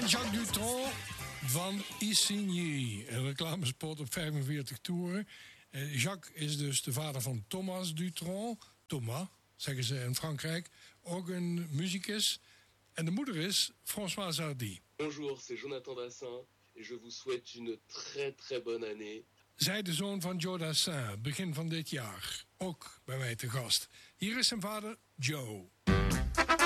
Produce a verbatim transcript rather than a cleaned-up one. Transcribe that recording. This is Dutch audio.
Jacques Dutronc van Isigny. Een reclamespot op vijfenveertig toeren. Uh, Jacques is dus de vader van Thomas Dutronc. Thomas, zeggen ze in Frankrijk. Ook een muzikus. En de moeder is Françoise Hardy. Bonjour, c'est Jonathan Dassin. Et je vous souhaite une très très bonne année. Zij de zoon van Joe Dassin, begin van dit jaar. Ook bij mij te gast. Hier is zijn vader Joe.